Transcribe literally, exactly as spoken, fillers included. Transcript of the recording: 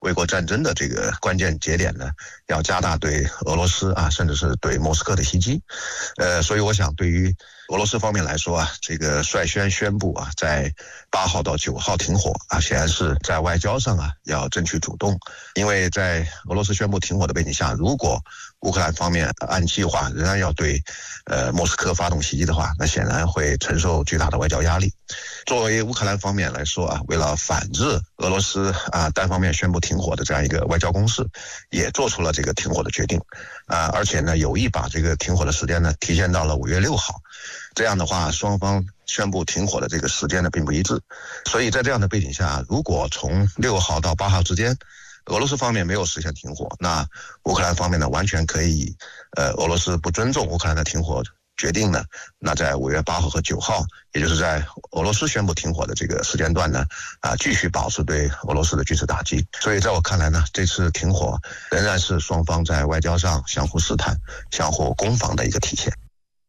卫国战争的这个关键节点呢，要加大对俄罗斯啊，甚至是对莫斯科的袭击。呃，所以我想对于俄罗斯方面来说啊，这个率先宣布啊，在八号到九号停火啊，显然是在外交上啊要争取主动。因为在俄罗斯宣布停火的背景下，如果乌克兰方面按计划仍然要对呃莫斯科发动袭击的话，那显然会承受巨大的外交压力。作为乌克兰方面来说啊，为了反制俄罗斯啊单方面宣布停火的这样一个外交攻势，也做出了这个停火的决定啊，而且呢有意把这个停火的时间呢提前到了五月六号。这样的话，双方宣布停火的这个时间呢并不一致，所以在这样的背景下，如果从六号到八号之间，俄罗斯方面没有实现停火，那乌克兰方面呢完全可以，呃，俄罗斯不尊重乌克兰的停火决定呢，那在五月八号和九号，也就是在俄罗斯宣布停火的这个时间段呢，啊，继续保持对俄罗斯的军事打击。所以在我看来呢，这次停火仍然是双方在外交上相互试探、相互攻防的一个体现。